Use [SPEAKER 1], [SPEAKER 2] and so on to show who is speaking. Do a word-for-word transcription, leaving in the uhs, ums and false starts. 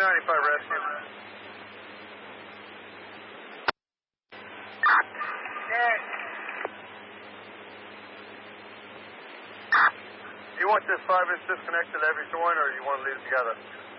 [SPEAKER 1] ninety-five rescue. You want this five inch disconnected every joint, or you want to leave it together?